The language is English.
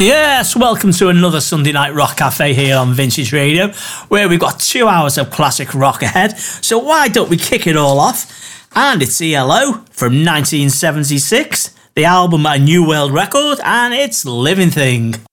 Yes, welcome to another Sunday Night Rock Cafe here on Vintage Radio, where we've got 2 hours of classic rock ahead. So why don't we kick it all off? And it's ELO from 1976, the album A New World Record, and it's Living Thing.